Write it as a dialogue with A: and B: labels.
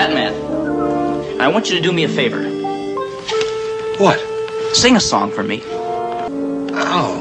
A: Batman. And I want you to do me a favor.
B: What?
A: Sing a song for me.
B: Oh.